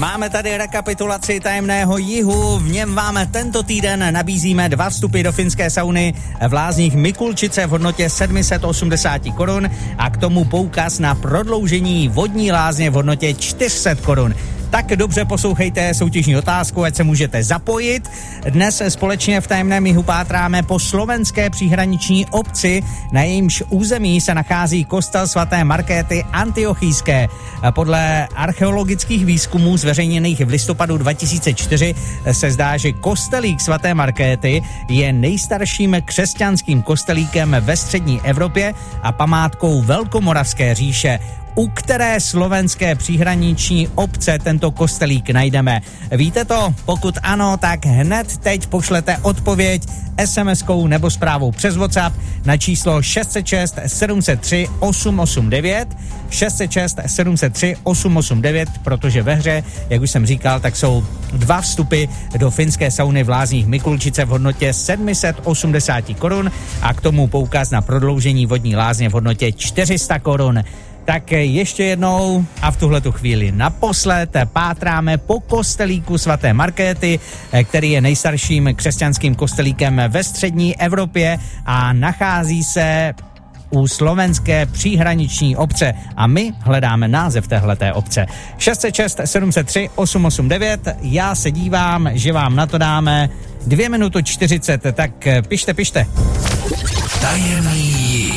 Máme tady rekapitulaci tajemného jihu, v něm vám tento týden nabízíme 2 vstupy do finské sauny v Lázních Mikulčice v hodnotě 780 korun a k tomu poukaz na prodloužení vodní lázně v hodnotě 400 korun. Tak dobře poslouchejte soutěžní otázku, ať se můžete zapojit. Dnes společně v tajemném jihu pátráme po slovenské příhraniční obci, na jejímž území se nachází kostel svaté Markéty Antiochijské. Podle archeologických výzkumů zveřejněných v listopadu 2004 se zdá, že kostelík svaté Markéty je nejstarším křesťanským kostelíkem ve střední Evropě a památkou Velkomoravské říše. U které slovenské příhraniční obce tento kostelík najdeme? Víte to? Pokud ano, tak hned teď pošlete odpověď SMS-kou nebo zprávou přes WhatsApp na číslo 606 703 889 606 703 889, protože ve hře, jak už jsem říkal, tak jsou 2 vstupy do finské sauny v Lázních Mikulčice v hodnotě 780 korun a k tomu poukaz na prodloužení vodní lázně v hodnotě 400 korun. Tak ještě jednou a v tuhletu chvíli naposled pátráme po kostelíku svaté Markéty, který je nejstarším křesťanským kostelíkem ve střední Evropě a nachází se u slovenské příhraniční obce a my hledáme název téhleté obce. 606 703 889, já se dívám, že vám na to dáme 2 minuty 40, tak pište. Tajemný.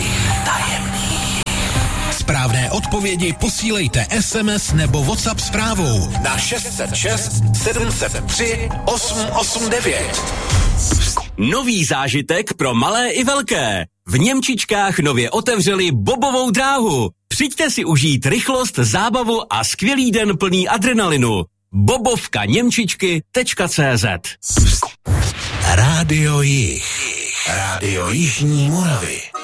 Správné odpovědi posílejte SMS nebo WhatsApp zprávou na 606 703 889. Nový zážitek pro malé i velké. V Němčičkách nově otevřeli bobovou dráhu. Přijďte si užít rychlost, zábavu a skvělý den plný adrenalinu. bobovkaněmčičky.cz Rádio Jih. Rádio Jižní Moravy.